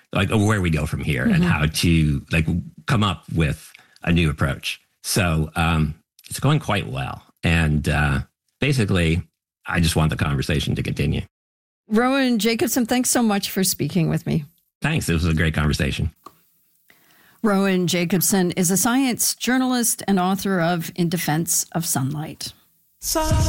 like where we go from here and how to like come up with a new approach. So it's going quite well. And basically, I just want the conversation to continue. Rowan Jacobson, thanks so much for speaking with me. Thanks. This was a great conversation. Rowan Jacobson is a science journalist and author of In Defense of Sunlight.